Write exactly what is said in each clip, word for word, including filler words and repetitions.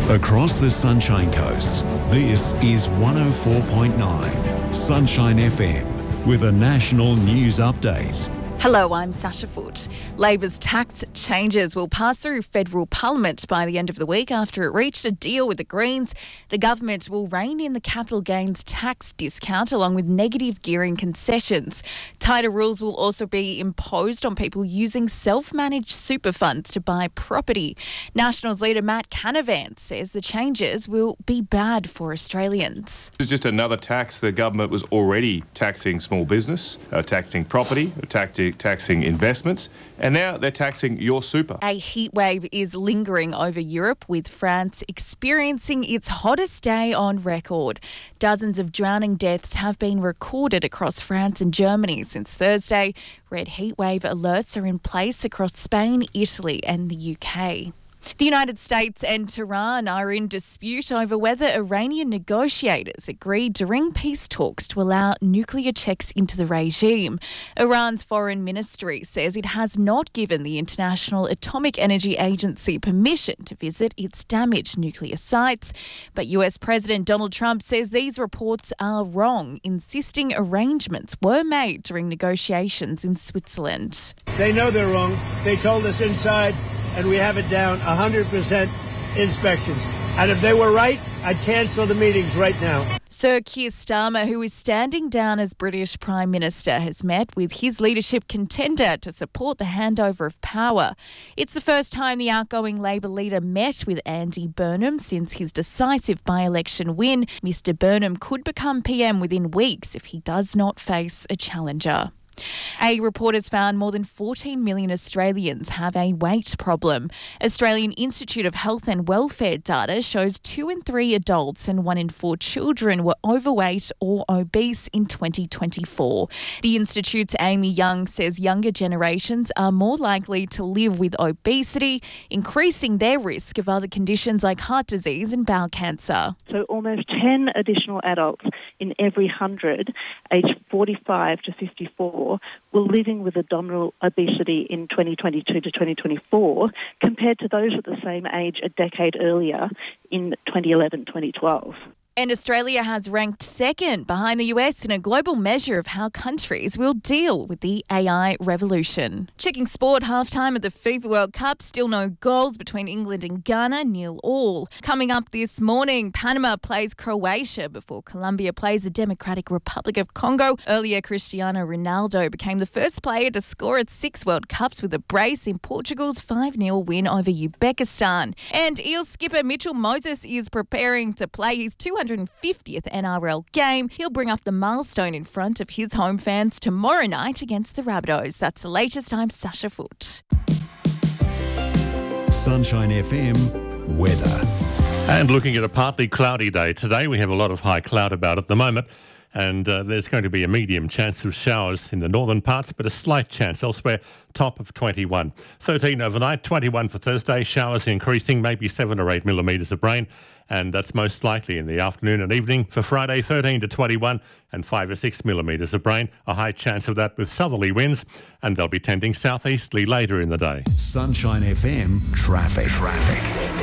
Across the Sunshine Coast, this is one oh four point nine Sunshine F M with a national news update. Hello, I'm Sasha Foote. Labor's tax changes will pass through federal parliament by the end of the week after it reached a deal with the Greens. The government will rein in the capital gains tax discount along with negative gearing concessions. Tighter rules will also be imposed on people using self-managed super funds to buy property. Nationals leader Matt Canavan says the changes will be bad for Australians. It's just another tax. The government was already taxing small business, uh, taxing property, taxing taxing investments, and now they're taxing your super. A heatwave is lingering over Europe, with France experiencing its hottest day on record. Dozens of drowning deaths have been recorded across France and Germany since Thursday. Red heatwave alerts are in place across Spain, Italy and the U K. The United States and Tehran are in dispute over whether Iranian negotiators agreed during peace talks to allow nuclear checks into the regime. Iran's foreign ministry says it has not given the International Atomic Energy Agency permission to visit its damaged nuclear sites. But U S President Donald Trump says these reports are wrong, insisting arrangements were made during negotiations in Switzerland. They know they're wrong. They told us inside, and we have it down one hundred percent inspections. And if they were right, I'd cancel the meetings right now. Sir Keir Starmer, who is standing down as British Prime Minister, has met with his leadership contender to support the handover of power. It's the first time the outgoing Labor leader met with Andy Burnham since his decisive by-election win. Mister Burnham could become P M within weeks if he does not face a challenger. A report has found more than fourteen million Australians have a weight problem. Australian Institute of Health and Welfare data shows two in three adults and one in four children were overweight or obese in twenty twenty-four. The Institute's Amy Young says younger generations are more likely to live with obesity, increasing their risk of other conditions like heart disease and bowel cancer. So almost ten additional adults in every one hundred aged forty-five to fifty-four were living with abdominal obesity in twenty twenty-two to twenty twenty-four compared to those at the same age a decade earlier in twenty eleven to twenty twelve. And Australia has ranked second behind the U S in a global measure of how countries will deal with the A I revolution. Checking sport, halftime at the FIFA World Cup. Still no goals between England and Ghana, nil all. Coming up this morning, Panama plays Croatia before Colombia plays the Democratic Republic of Congo. Earlier, Cristiano Ronaldo became the first player to score at six World Cups with a brace in Portugal's five nil win over Uzbekistan. And Eels skipper Mitchell Moses is preparing to play his two hundred fiftieth N R L game. He'll bring up the milestone in front of his home fans tomorrow night against the Rabbitohs. That's the latest. I'm Sasha Foote. Sunshine F M weather. And looking at a partly cloudy day today, we have a lot of high cloud about at the moment. And uh, there's going to be a medium chance of showers in the northern parts, but a slight chance elsewhere, top of twenty-one. thirteen overnight, twenty-one for Thursday, showers increasing, maybe seven or eight millimetres of rain, and that's most likely in the afternoon and evening. For Friday, thirteen to twenty-one and five or six millimetres of rain, a high chance of that with southerly winds, and they'll be tending southeasterly later in the day. Sunshine F M traffic. Traffic.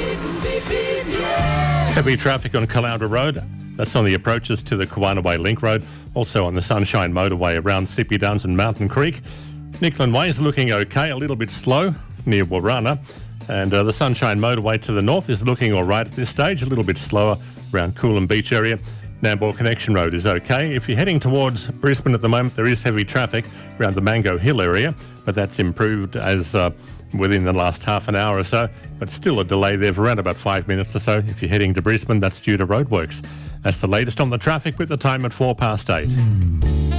Heavy traffic on Caloundra Road. That's on the approaches to the Kawanaway Link Road. Also on the Sunshine Motorway around Sippy Downs and Mountain Creek. Nickland Way is looking okay, a little bit slow near Warana. And uh, the Sunshine Motorway to the north is looking all right at this stage, a little bit slower around Coolum Beach area. Nambour Connection Road is okay. If you're heading towards Brisbane at the moment, there is heavy traffic around the Mango Hill area, but that's improved as uh, within the last half an hour or so. But still a delay there for around about five minutes or so. If you're heading to Brisbane, that's due to roadworks. That's the latest on the traffic with the time at four past eight.